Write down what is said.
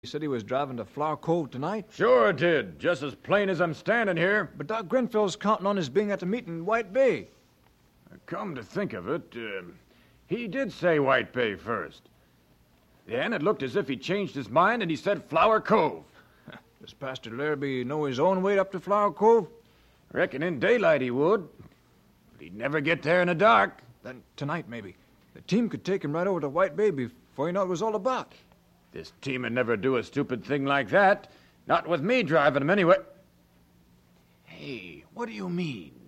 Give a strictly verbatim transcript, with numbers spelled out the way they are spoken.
He said he was driving to Flower Cove tonight. Sure it did, just as plain as I'm standing here. But Doc Grenfell's counting on his being at the meeting in White Bay. Come to think of it, uh, he did say White Bay first. Then it looked as if he changed his mind and he said Flower Cove. Does Pastor Larrabee know his own way up to Flower Cove? Reckon in daylight he would. But he'd never get there in the dark. Then tonight, maybe. The team could take him right over to White Bay before he knew what it was all about. This team would never do a stupid thing like that. Not with me driving them anyway. Hey, what do you mean?